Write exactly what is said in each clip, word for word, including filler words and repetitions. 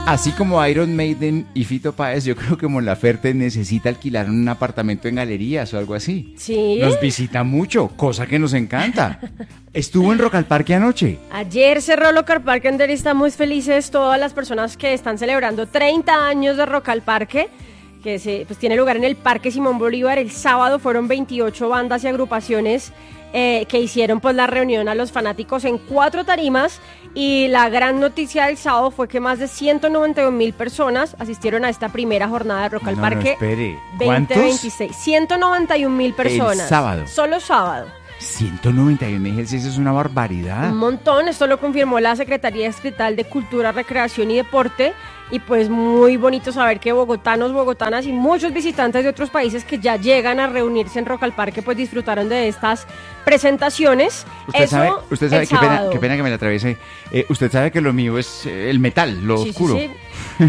Así como Iron Maiden y Fito Páez, yo creo que Mon Laferte necesita alquilar un apartamento en galerías o algo así. Sí. Nos visita mucho, cosa que nos encanta. Estuvo en Rock al Parque anoche. Ayer cerró Rock al Parque, Ander, y estamos felices todas las personas que están celebrando treinta años de Rock al Parque, que se, pues, tiene lugar en el Parque Simón Bolívar. El sábado fueron veintiocho bandas y agrupaciones eh, que hicieron pues la reunión a los fanáticos en cuatro tarimas, y la gran noticia del sábado fue que más de ciento noventa y un mil personas asisieron a esta primera jornada de Rock al No, Parque no, espere. veinte veintiséis. ciento noventa y un mil personas. El sábado. Solo sábado. ciento noventa y uno mil, eso es una barbaridad. Un montón, esto lo confirmó la Secretaría Distrital de Cultura, Recreación y Deporte, y pues muy bonito saber que bogotanos, bogotanas y muchos visitantes de otros países que ya llegan a reunirse en Rock al Parque pues disfrutaron de estas presentaciones. Usted Eso, sabe, usted sabe el qué, pena, sábado. qué pena que me la atraviese. Eh, usted sabe que lo mío es eh, el metal, lo Sí, sí, oscuro. sí.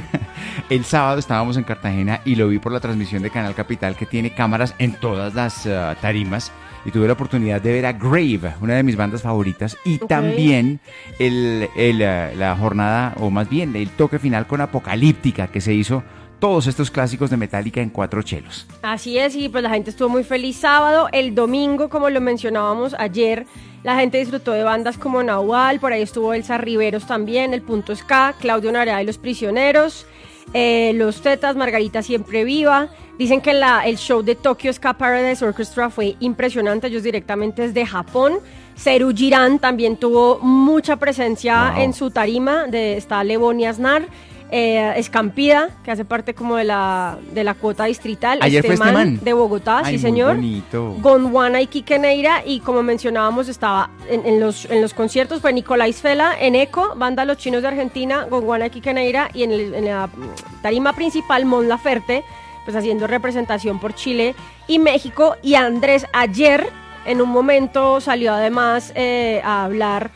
El sábado estábamos en Cartagena y lo vi por la transmisión de Canal Capital, que tiene cámaras en todas las uh, tarimas, y tuve la oportunidad de ver a Grave, una de mis bandas favoritas, y Ok. también el, el, uh, la jornada, o más bien el toque final con Apocalíptica, que se hizo todos estos clásicos de Metallica en cuatro chelos. Así es, y pues la gente estuvo muy feliz sábado. El domingo, como lo mencionábamos ayer, la gente disfrutó de bandas como Nahual, por ahí estuvo Elsa Riveros también, El Punto Ska, Claudio Narea y Los Prisioneros, eh, Los Tetas, Margarita Siempre Viva. Dicen que la, el show de Tokyo Ska Paradise Orchestra fue impresionante, ellos directamente desde Japón. Seru Girán también tuvo mucha presencia Wow. en su tarima, de, está Levoni Aznar. Eh, Escampida, que hace parte como de la, de la cuota distrital. Ayer fue este man. De Bogotá, Ay, sí muy señor. bonito. Gondwana y Quique Neira, y como mencionábamos estaba en, en, los, en los conciertos fue Nicolás Fela en Eco, banda Los Chinos de Argentina, Gondwana y Quique Neira, y en, el, en la tarima principal Mon Laferte, pues haciendo representación por Chile y México. Y Andrés ayer en un momento salió además eh, a hablar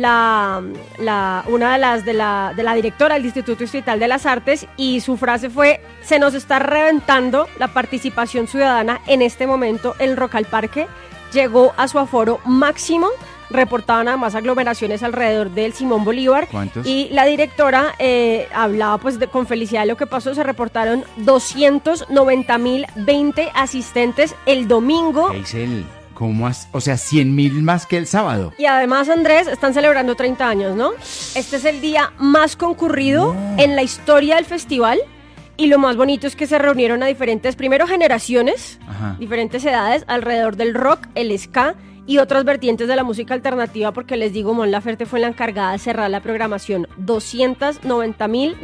La, la, una de las de la, de la directora del Instituto Distrital de las Artes, y su frase fue: se nos está reventando la participación ciudadana en este momento. El Rock al Parque llegó a su aforo máximo, reportaban además aglomeraciones alrededor del Simón Bolívar. ¿Cuántos? Y la directora eh, hablaba pues de, con felicidad de lo que pasó. Se reportaron doscientos noventa mil veinte asistentes el domingo. ¿Qué dice él? ¿Cómo has- o sea, cien mil más que el sábado. Y además, Andrés, están celebrando treinta años, ¿no? Este es el día más concurrido No. en la historia del festival, y lo más bonito es que se reunieron a diferentes, primero generaciones, Ajá. diferentes edades, alrededor del rock, el ska y otras vertientes de la música alternativa, porque les digo, Mon Laferte fue la encargada de cerrar la programación. doscientos noventa mil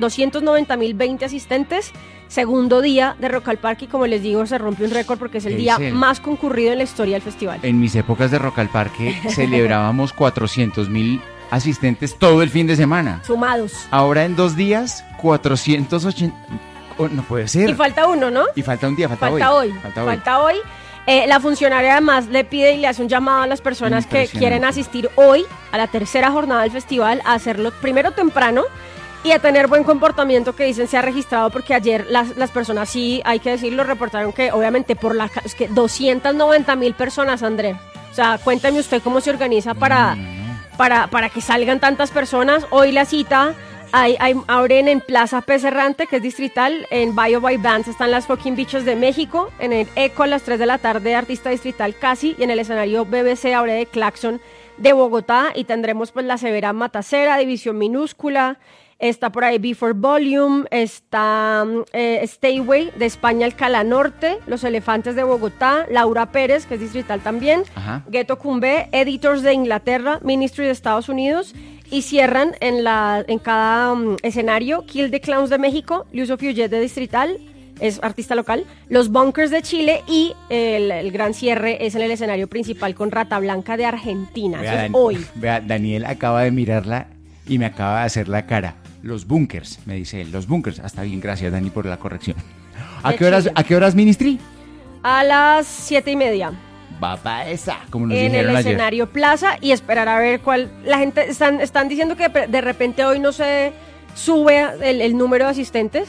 veinte asistentes, segundo día de Rock al Parque, y como les digo, se rompe un récord porque es el ¿Qué día dice él? más concurrido en la historia del festival. En mis épocas de Rock al Parque celebrábamos cuatrocientos mil asistentes todo el fin de semana. Sumados. Ahora en dos días, cuatrocientos ochenta... Oh, no puede ser. Y falta uno, ¿no? Y falta un día, falta, Falta hoy. Falta hoy. Falta hoy. Eh, la funcionaria además le pide y le hace un llamado a las personas que Impresionante. quieren asistir hoy a la tercera jornada del festival a hacerlo primero temprano y a tener buen comportamiento, que dicen se ha registrado, porque ayer las, las personas, sí, hay que decirlo, reportaron que obviamente por la ca- es que doscientas noventa mil personas, André. O sea, cuéntame usted cómo se organiza para, No, no, no. para, para que salgan tantas personas. Hoy la cita... Hay, hay, abren en Plaza Pez Errante, que es distrital, en Bio by Bands están las fucking bichos de México, en el Eco a las tres de la tarde, artista distrital Casi, y en el escenario B B C abre de Claxon de Bogotá, y tendremos pues la Severa Matacera, División Minúscula, está por ahí Before Volume, está eh, Stayway de España, Alcalá Norte, Los Elefantes de Bogotá, Laura Pérez, que es distrital también, Ajá. Ghetto Cumbé, Editors de Inglaterra, Ministry de Estados Unidos, y cierran en, la, en cada um, escenario Kill the Clowns de México, Lucio Fuyet de Distrital, es artista local, Los Bunkers de Chile, y el, el gran cierre es en el escenario principal con Rata Blanca de Argentina. Vea, Eso es Dan- hoy. vea, Daniel acaba de mirarla y me acaba de hacer la cara. Los bunkers, me dice él. Los bunkers. Hasta bien, gracias, Dani, por la corrección. ¿A De qué horas, Chile. ¿a qué horas, Ministry? A las siete y media. Va pa' esa, como nos En el dijeron ayer. escenario Plaza, y esperar a ver cuál. La gente están, están diciendo que de repente hoy no se sube el, el número de asistentes. No, no, no.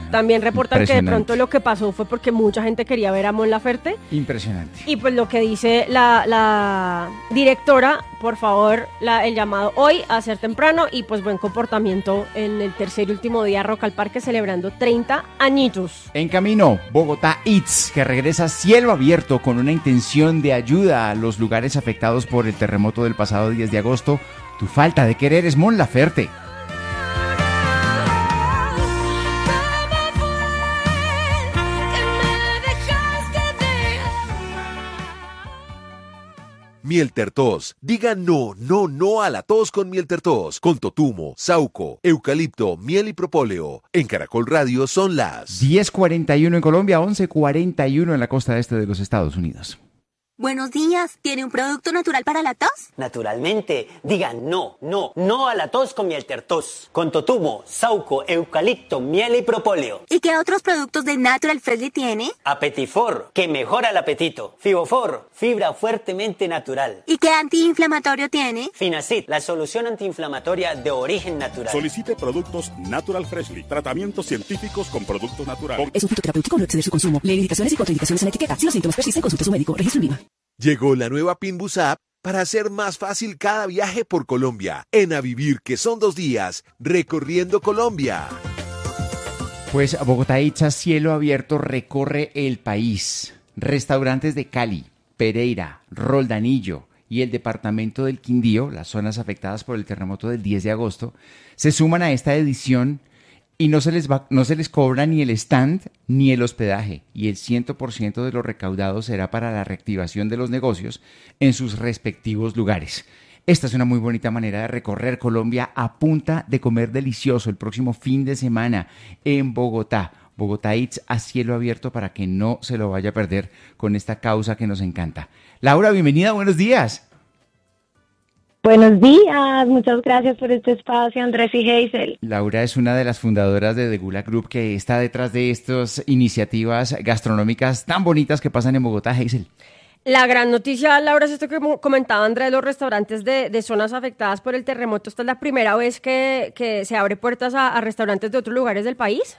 También reportan que de pronto lo que pasó fue porque mucha gente quería ver a Mon Laferte. Impresionante. Y pues lo que dice la, la directora, por favor, la, el llamado hoy a ser temprano y pues buen comportamiento en el tercer y último día Rock al Parque celebrando treinta añitos. En camino, Bogotá Eats, que regresa a cielo abierto con una intención de ayuda a los lugares afectados por el terremoto del pasado diez de agosto. Tu falta de querer es Mon Laferte. Miel Tertos. Diga no, no, no a la tos con Miel Tertos. Con totumo, sauco, eucalipto, miel y propóleo. En Caracol Radio son las diez cuarenta y uno en Colombia, once cuarenta y uno en la costa este de los Estados Unidos. Buenos días, ¿tiene un producto natural para la tos? Naturalmente, diga no, no, no a la tos con Miel Tertos. Con totumo, sauco, eucalipto, miel y propóleo. ¿Y qué otros productos de Natural Freshly tiene? Apetifor, que mejora el apetito. Fibofor, fibra fuertemente natural. ¿Y qué antiinflamatorio tiene? Finacid, la solución antiinflamatoria de origen natural. Solicite productos Natural Freshly. Tratamientos científicos con productos naturales. Es un fitoterapéutico, no exceder su consumo. Lee indicaciones y contraindicaciones en la etiqueta. Si los síntomas persisten, consulte a su médico. Registro INVIMA. Llegó la nueva Pinbus App para hacer más fácil cada viaje por Colombia. En A Vivir, que son dos días, recorriendo Colombia. Pues Bogotá Eats a cielo abierto recorre el país. Restaurantes de Cali, Pereira, Roldanillo y el departamento del Quindío, las zonas afectadas por el terremoto del diez de agosto, se suman a esta edición y no se les va, no se les cobra ni el stand ni el hospedaje, y el cien por ciento de lo recaudado será para la reactivación de los negocios en sus respectivos lugares. Esta es una muy bonita manera de recorrer Colombia a punta de comer delicioso el próximo fin de semana en Bogotá. Bogotá Eats a cielo abierto para que no se lo vaya a perder con esta causa que nos encanta. Laura, bienvenida, buenos días. Buenos días, muchas gracias por este espacio, Andrés y Hazel. Laura es una de las fundadoras de The Gula Group, que está detrás de estas iniciativas gastronómicas tan bonitas que pasan en Bogotá, Hazel. La gran noticia, Laura, es esto que comentaba Andrés, los restaurantes de, de zonas afectadas por el terremoto. ¿Esta es la primera vez que, que se abre puertas a, a restaurantes de otros lugares del país?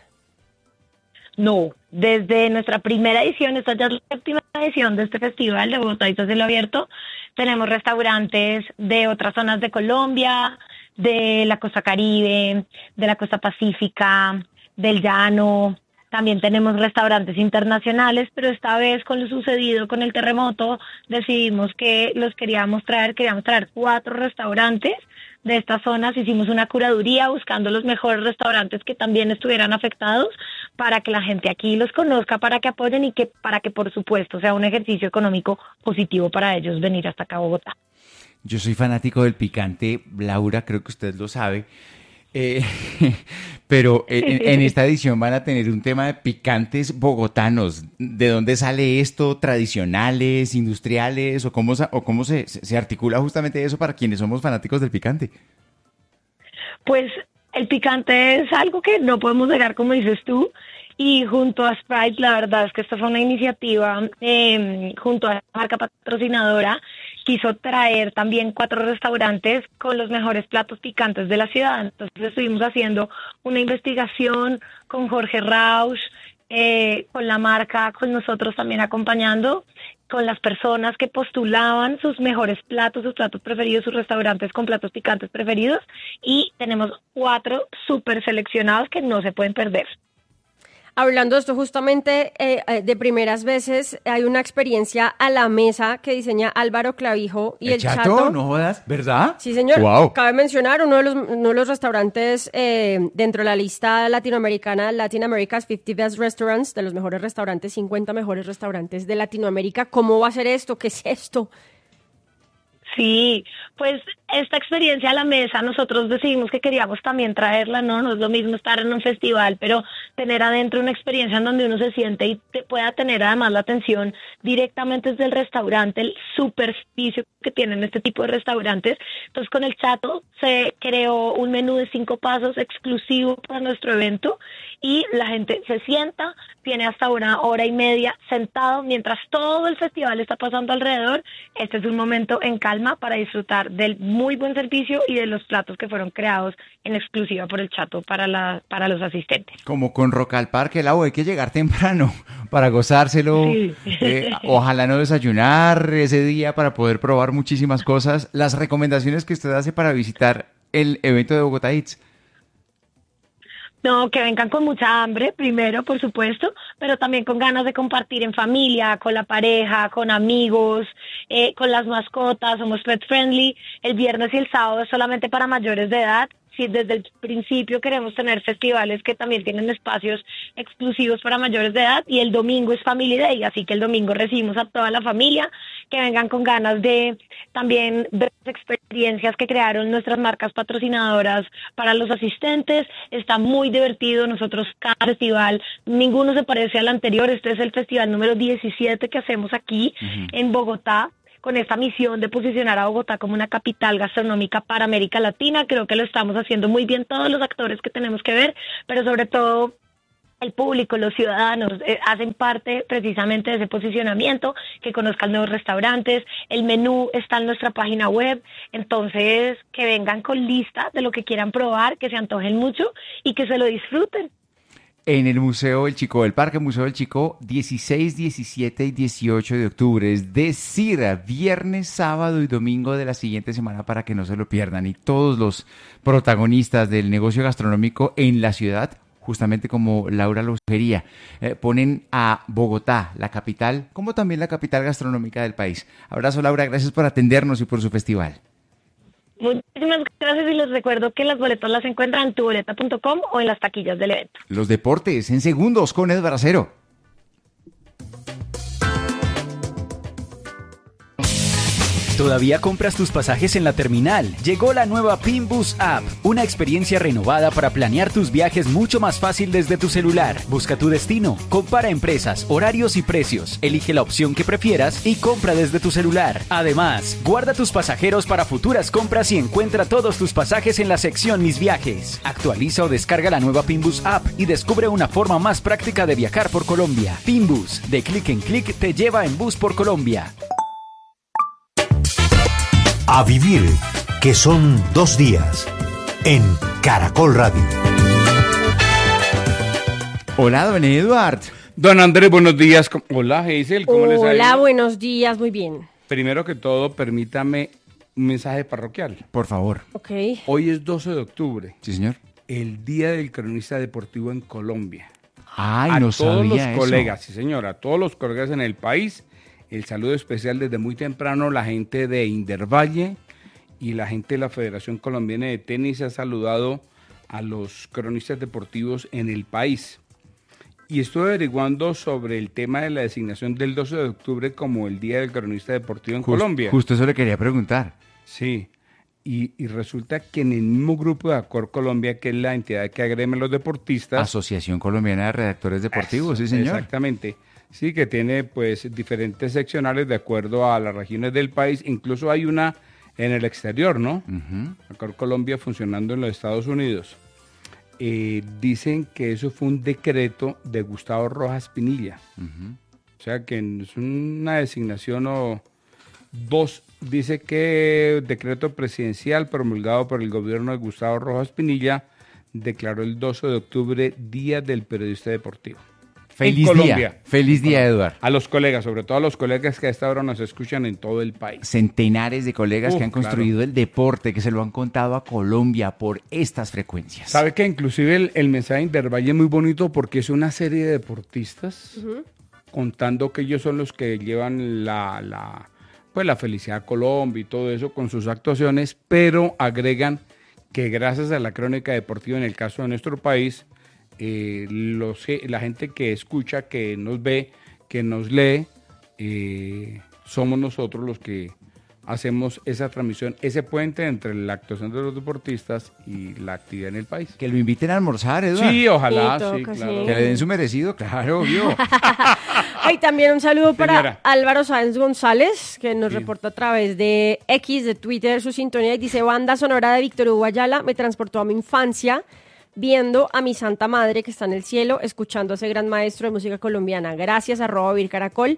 No, desde nuestra primera edición, esta ya es la última edición de este festival de Bogotá y Cielo Abierto, tenemos restaurantes de otras zonas de Colombia, de la costa Caribe, de la costa Pacífica, del Llano. También tenemos restaurantes internacionales, pero esta vez con lo sucedido con el terremoto decidimos que los queríamos traer, queríamos traer cuatro restaurantes de estas zonas. Hicimos una curaduría buscando los mejores restaurantes que también estuvieran afectados para que la gente aquí los conozca, para que apoyen y que para que por supuesto sea un ejercicio económico positivo para ellos venir hasta acá a Bogotá. Yo soy fanático del picante, Laura, creo que usted lo sabe. Eh, pero en, en esta edición van a tener un tema de picantes bogotanos. ¿De dónde sale esto? ¿Tradicionales, industriales? ¿O cómo, o cómo se, se articula justamente eso para quienes somos fanáticos del picante? Pues el picante es algo que no podemos negar, como dices tú, y junto a Sprite, la verdad es que esta fue una iniciativa eh, junto a la marca patrocinadora, quiso traer también cuatro restaurantes con los mejores platos picantes de la ciudad. Entonces estuvimos haciendo una investigación con Jorge Rausch, eh, con la marca, con nosotros también acompañando, con las personas que postulaban sus mejores platos, sus platos preferidos, sus restaurantes con platos picantes preferidos, y tenemos cuatro súper seleccionados que no se pueden perder. Hablando de esto justamente eh, de primeras veces, hay una experiencia a la mesa que diseña Álvaro Clavijo y el, el Chato, Chato. No jodas, ¿verdad? Sí, señor. Wow. Cabe mencionar uno de los, uno de los restaurantes eh, dentro de la lista latinoamericana, Latin America's cincuenta Best Restaurants, de los mejores restaurantes, cincuenta mejores restaurantes de Latinoamérica. ¿Cómo va a ser esto? ¿Qué es esto? Sí, pues esta experiencia a la mesa nosotros decidimos que queríamos también traerla, ¿no? No es lo mismo estar en un festival, pero tener adentro una experiencia en donde uno se siente y te pueda tener además la atención directamente desde el restaurante, el superficie que tienen este tipo de restaurantes. Entonces con el Chato se creó un menú de cinco pasos exclusivo para nuestro evento y la gente se sienta, tiene hasta una hora y media sentado mientras todo el festival está pasando alrededor. Este es un momento en calma para disfrutar del muy buen servicio y de los platos que fueron creados en exclusiva por el Chato para, la, para los asistentes. Como con Rock al Parque, el agua hay que llegar temprano para gozárselo. Sí. Eh, ojalá no desayunar ese día para poder probar muchísimas cosas. Las recomendaciones que usted hace para visitar el evento de Bogotá Eats. No, que vengan con mucha hambre, primero, por supuesto, pero también con ganas de compartir en familia, con la pareja, con amigos, eh, con las mascotas, somos pet friendly. El viernes y el sábado es solamente para mayores de edad. Si desde el principio queremos tener festivales que también tienen espacios exclusivos para mayores de edad, y el domingo es Family Day, así que el domingo recibimos a toda la familia, que vengan con ganas de también ver las experiencias que crearon nuestras marcas patrocinadoras para los asistentes. Está muy divertido, nosotros cada festival, ninguno se parece al anterior. Este es el festival número diecisiete que hacemos aquí uh-huh. en Bogotá, con esta misión de posicionar a Bogotá como una capital gastronómica para América Latina. Creo que lo estamos haciendo muy bien todos los actores que tenemos que ver, pero sobre todo el público, los ciudadanos, eh, hacen parte precisamente de ese posicionamiento, que conozcan nuevos restaurantes. El menú está en nuestra página web, entonces que vengan con lista de lo que quieran probar, que se antojen mucho y que se lo disfruten. En el Museo del Chico, el Parque Museo del Chico, dieciséis, diecisiete y dieciocho de octubre, es decir, viernes, sábado y domingo de la siguiente semana, para que no se lo pierdan. Y todos los protagonistas del negocio gastronómico en la ciudad, justamente como Laura lo sugería, eh, ponen a Bogotá, la capital, como también la capital gastronómica del país. Abrazo, Laura, gracias por atendernos y por su festival. Muchísimas gracias, y les recuerdo que las boletas las encuentran en tu boleta punto com o en las taquillas del evento. Los deportes en segundos con Ed Bracero. ¿Todavía compras tus pasajes en la terminal? Llegó la nueva Pinbus App, una experiencia renovada para planear tus viajes mucho más fácil desde tu celular. Busca tu destino, compara empresas, horarios y precios, elige la opción que prefieras y compra desde tu celular. Además, guarda tus pasajeros para futuras compras y encuentra todos tus pasajes en la sección Mis Viajes. Actualiza o descarga la nueva Pinbus App y descubre una forma más práctica de viajar por Colombia. Pinbus, de clic en clic, te lleva en bus por Colombia. A vivir, que son dos días, en Caracol Radio. Hola, don Eduard. Don Andrés, buenos días. Hola, Hazel, ¿cómo les ha ido? Hola, buenos días, muy bien. Primero que todo, permítame un mensaje parroquial. Por favor. Ok. Hoy es doce de octubre. Sí, señor. El Día del Cronista Deportivo en Colombia. Ay, a no todos sabía los eso. colegas, sí señor, a todos los colegas en el país, el saludo especial desde muy temprano. La gente de Indervalle y la gente de la Federación Colombiana de Tenis ha saludado a los cronistas deportivos en el país. Y estoy averiguando sobre el tema de la designación del doce de octubre como el Día del Cronista Deportivo en Just, Colombia. Justo eso le quería preguntar. Sí, y, y resulta que en el mismo grupo de Acor Colombia, que es la entidad que agrema a los deportistas. Asociación Colombiana de Redactores Deportivos, eso, sí señor. Exactamente. Sí, que tiene pues diferentes seccionales de acuerdo a las regiones del país. Incluso hay una en el exterior, ¿no? Uh-huh. Acor Colombia funcionando en los Estados Unidos. Eh, dicen que eso fue un decreto de Gustavo Rojas Pinilla. Uh-huh. O sea que es una designación o dos. Dice que decreto presidencial promulgado por el gobierno de Gustavo Rojas Pinilla declaró el doce de octubre Día del Periodista Deportivo. Feliz día, feliz día, Eduard. A los colegas, sobre todo a los colegas que a esta hora nos escuchan en todo el país. Centenares de colegas uh, que han construido claro. el deporte, que se lo han contado a Colombia por estas frecuencias. ¿Sabe que inclusive el, el mensaje de Indervalle es muy bonito porque es una serie de deportistas uh-huh. contando que ellos son los que llevan la, la, pues la felicidad a Colombia y todo eso con sus actuaciones, pero agregan que gracias a la crónica deportiva en el caso de nuestro país, Eh, los, la gente que escucha, que nos ve, que nos lee, eh, somos nosotros los que hacemos esa transmisión, ese puente entre la actuación de los deportistas y la actividad en el país. Que lo inviten a almorzar, Eduardo. Sí, ojalá, sí, sí, claro. Que le den su merecido, claro, obvio. Ay, también un saludo para Señora. Álvaro Sáenz González, que nos Sí. reporta a través de X, de Twitter, su sintonía, y dice: banda sonora de Víctor Hugo Ayala me transportó a mi infancia, viendo a mi santa madre que está en el cielo, escuchando a ese gran maestro de música colombiana. Gracias, arroba Vir Caracol.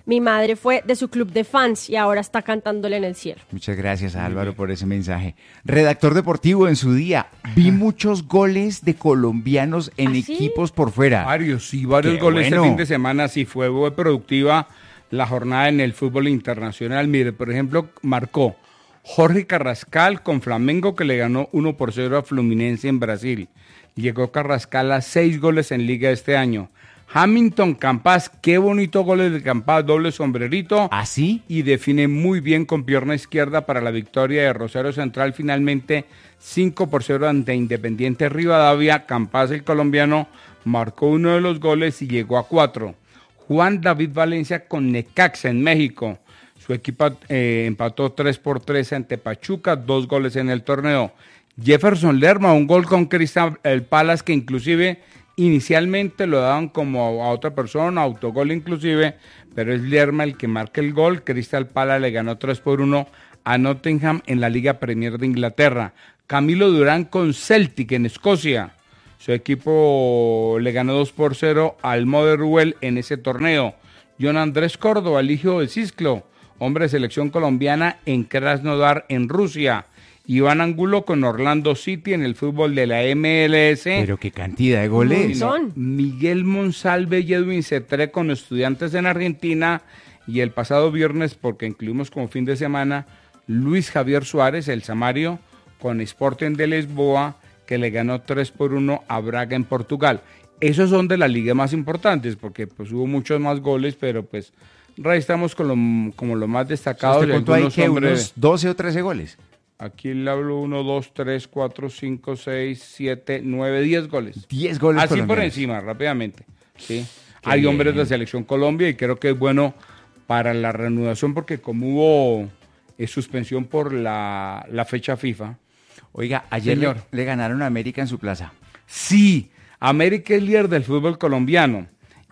Mi madre fue de su club de fans y ahora está cantándole en el cielo. Muchas gracias a Álvaro por ese mensaje. Redactor deportivo, en su día vi muchos goles de colombianos en ¿Ah, sí? equipos por fuera. Varios, sí, varios Qué goles bueno. este fin de semana. Sí, fue muy productiva la jornada en el fútbol internacional. Mire, por ejemplo, marcó Jorge Carrascal con Flamengo, que le ganó uno por cero a Fluminense en Brasil. Llegó Carrascal a seis goles en Liga este año. Hamilton Campas, qué bonito goles de Campas, doble sombrerito. ¿Así? Y define muy bien con pierna izquierda para la victoria de Rosario Central, finalmente cinco por cero ante Independiente Rivadavia. Campas, el colombiano, marcó uno de los goles y llegó a cuatro. Juan David Valencia con Necaxa en México. Su equipo eh, empató tres por tres ante Pachuca, dos goles en el torneo. Jefferson Lerma, un gol con Crystal Palace, que inclusive inicialmente lo daban como a otra persona, autogol inclusive, pero es Lerma el que marca el gol. Crystal Palace le ganó tres por uno a Nottingham en la Liga Premier de Inglaterra. Camilo Durán con Celtic en Escocia. Su equipo le ganó dos por cero al Motherwell en ese torneo. John Andrés Córdoba, el hijo de Cisclo, hombre de selección colombiana en Krasnodar en Rusia. Iván Angulo con Orlando City en el fútbol de la M L S. Pero qué cantidad de goles. Son. Miguel Monsalve y Edwin Cetré con Estudiantes en Argentina. Y el pasado viernes, porque incluimos como fin de semana, Luis Javier Suárez, el Samario, con Sporting de Lisboa, que le ganó tres por uno a Braga en Portugal. Esos son de las ligas más importantes, porque pues hubo muchos más goles, pero pues estamos con lo, como lo más destacado. ¿Usted contó ahí que unos doce o trece goles? Aquí le hablo uno, dos, tres, cuatro, cinco, seis, siete, nueve, diez goles. diez goles Así por colombianos. encima, rápidamente. Sí. Qué Hay bien. hombres de la Selección Colombia y creo que es bueno para la reanudación porque como hubo eh, suspensión por la, la fecha FIFA. Oiga, ayer le, Señor. le ganaron a América en su plaza. Sí, América es líder del fútbol colombiano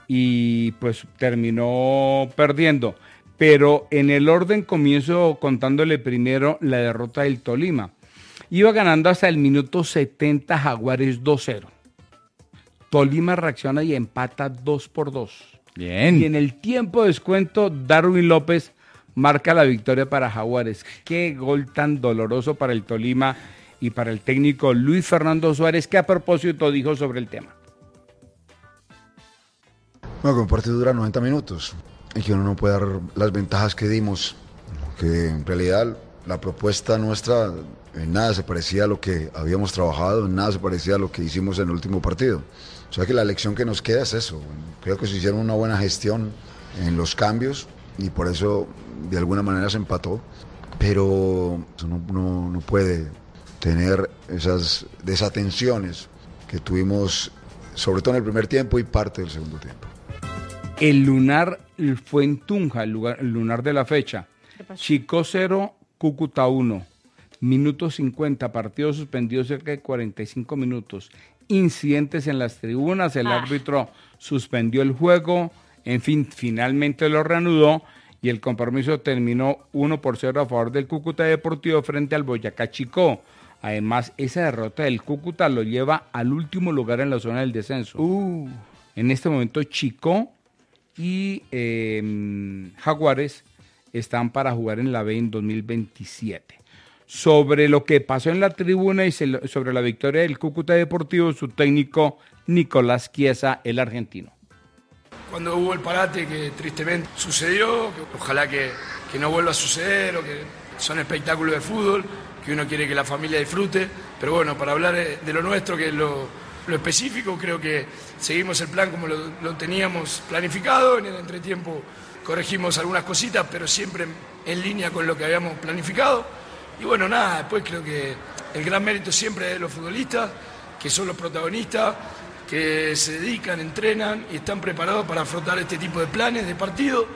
y pues terminó perdiendo. Pero en el orden comienzo contándole primero la derrota del Tolima. Iba ganando hasta el minuto setenta Jaguares dos cero. Tolima reacciona y empata dos por dos. Bien. Y en el tiempo de descuento, Darwin López marca la victoria para Jaguares. Qué gol tan doloroso para el Tolima y para el técnico Luis Fernando Suárez, que a propósito dijo sobre el tema. Bueno, que un partido dura noventa minutos y que uno no puede dar las ventajas que dimos, que en realidad la propuesta nuestra en nada se parecía a lo que habíamos trabajado, en nada se parecía a lo que hicimos en el último partido. O sea que la lección que nos queda es eso. Creo que se hicieron una buena gestión en los cambios y por eso de alguna manera se empató, pero uno no, no puede tener esas desatenciones que tuvimos, sobre todo en el primer tiempo y parte del segundo tiempo. El lunar fue en Tunja, el, lugar, el lunar de la fecha. Chicó cero, Cúcuta uno. Minuto cincuenta, partido suspendido cerca de cuarenta y cinco minutos. Incidentes en las tribunas, el Ah. árbitro suspendió el juego, en fin, finalmente lo reanudó y el compromiso terminó uno por cero a favor del Cúcuta Deportivo frente al Boyacá Chicó. Además, esa derrota del Cúcuta lo lleva al último lugar en la zona del descenso. Uh. En este momento Chicó y eh, Jaguares están para jugar en la B en dos mil veintisiete. Sobre lo que pasó en la tribuna y sobre la victoria del Cúcuta Deportivo, su técnico Nicolás Chiesa, el argentino. Cuando hubo el parate que tristemente sucedió, que ojalá que, que no vuelva a suceder, o que son espectáculos de fútbol, que uno quiere que la familia disfrute, pero bueno, para hablar de lo nuestro, que es lo, lo específico, creo que seguimos el plan como lo, lo teníamos planificado, en el entretiempo corregimos algunas cositas, pero siempre en, en línea con lo que habíamos planificado. Y bueno, nada, después creo que el gran mérito siempre es de los futbolistas, que son los protagonistas, que se dedican, entrenan y están preparados para afrontar este tipo de planes, de partido.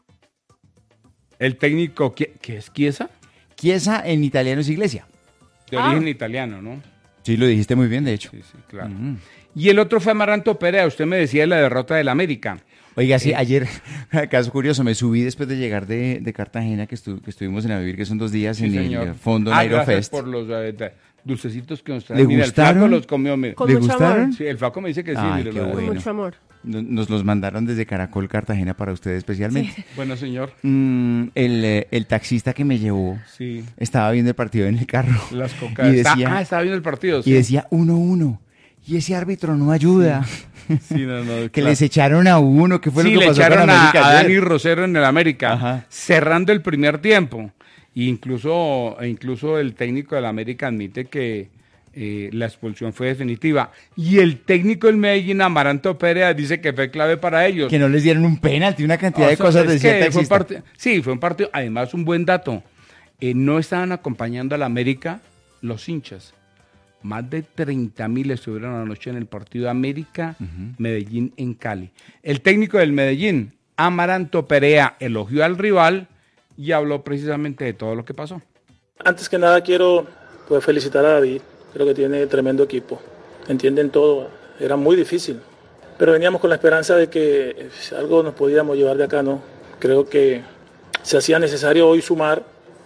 El técnico, ¿qué, qué es Chiesa? Chiesa en italiano es iglesia. De Ah. origen italiano, ¿no? Sí, lo dijiste muy bien, de hecho. Sí, sí, claro. Mm. Y el otro fue Amaranto Perea, usted me decía de la derrota del América. Oiga, sí, Eh, ayer, caso curioso, me subí después de llegar de, de Cartagena, que, estu- que estuvimos en Avivir, que son dos días Sí, en señor. el Fondo Ah, Nairo gracias Fest. por los eh, da- dulcecitos que nos ¿Le traen. Mira, el gustaron? flaco los comió. Mira. Con ¿Le mucho gustaron? amor. Sí, el flaco me dice que sí. Ay, mire, qué lo- bueno. Con mucho amor. Nos nos los mandaron desde Caracol, Cartagena para usted especialmente. Bueno, señor. Mm, el, eh, el taxista que me llevó Sí. estaba viendo el partido en el carro. Las cocas. Y decía, ah, estaba viendo el partido. Sí. y decía uno uno. Y ese árbitro no ayuda. Sí, no, no, que claro. les echaron a uno. ¿Qué fue Sí, lo que le pasó echaron con a, América a ayer? Dani Rosero en el América, Ajá. cerrando el primer tiempo. E incluso, e incluso el técnico del América admite que eh, la expulsión fue definitiva. Y el técnico del Medellín, Amaranto Pérez, dice que fue clave para ellos. Que no les dieron un penalti, una cantidad O de sea, cosas es decía el que fue un taxista. partido- sí, fue un partido. Además, un buen dato. Eh, no estaban acompañando al América los hinchas. Más de treinta mil estuvieron anoche en el partido América-Medellín en Cali. El técnico del Medellín, Amaranto Perea, elogió al rival y habló precisamente de todo lo que pasó. Antes que nada quiero pues, felicitar a David, creo que tiene tremendo equipo, entienden todo, era muy difícil, pero veníamos con la esperanza de que algo nos podíamos llevar de acá, ¿no? Creo que se hacía necesario hoy sumar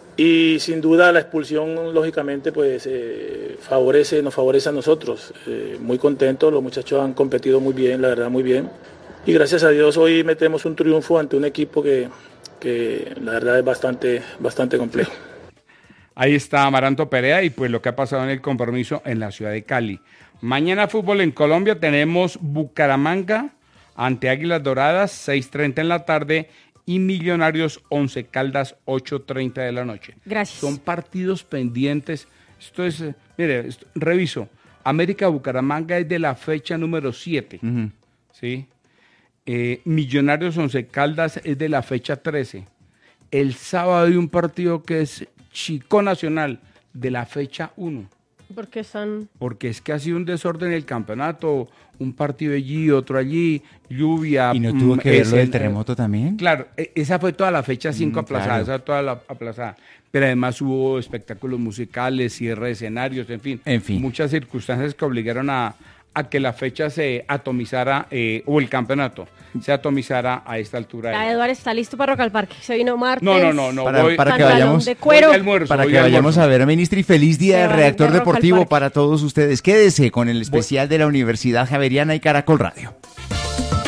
y sin duda la expulsión lógicamente pues eh, favorece, nos favorece a nosotros, eh, muy contentos, los muchachos han competido muy bien, la verdad muy bien, y gracias a Dios hoy metemos un triunfo ante un equipo que, que la verdad es bastante, bastante complejo. Ahí está Amaranto Perea y pues lo que ha pasado en el compromiso en la ciudad de Cali. Mañana fútbol en Colombia tenemos Bucaramanga ante Águilas Doradas, seis treinta en la tarde, y Millonarios Once Caldas, ocho treinta de la noche. Gracias. Son partidos pendientes. Esto es, eh, mire, esto- reviso. América Bucaramanga es de la fecha número siete. Ujú. ¿Sí? Eh, Millonarios Once Caldas es de la fecha trece. El sábado hay un partido que es Chico Nacional de la fecha uno. Porque están... Porque es que ha sido un desorden el campeonato, un partido allí, otro allí, lluvia. ¿Y no tuvo mm, que ver lo del escen- terremoto también? Claro, e- esa fue toda la fecha cinco Mm, aplazada, claro. esa toda la aplazada. Pero además hubo espectáculos musicales, cierre de escenarios, en fin. En fin. Muchas circunstancias que obligaron a, a que la fecha se atomizara, eh, o el campeonato se atomizara a esta altura. Ya del- Eduardo está listo para Rock al Parque. Se vino martes. No, no, no, no. Para, voy- para que pantalón vayamos, de cuero. voy de almuerzo, para voy que de vayamos almuerzo. a ver a Ministri. Feliz día Se del van redactor de Rock al deportivo Parque. para todos ustedes. Quédese con el especial de la Universidad Javeriana y Caracol Radio.